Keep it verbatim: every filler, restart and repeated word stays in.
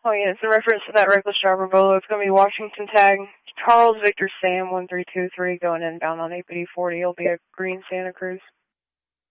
Oh, yeah, it's in reference to that reckless driver Bolo. It's going to be Washington tag Charles Victor Sam one three two three going inbound on A P D forty. It'll be a green Santa Cruz.